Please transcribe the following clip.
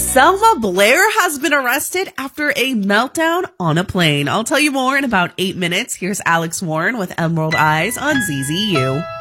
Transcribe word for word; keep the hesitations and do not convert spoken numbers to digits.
Selma Blair has been arrested after a meltdown on a plane. I'll tell you more in about eight minutes. Here's Alex Warren with Emerald Eyes on Z Z U.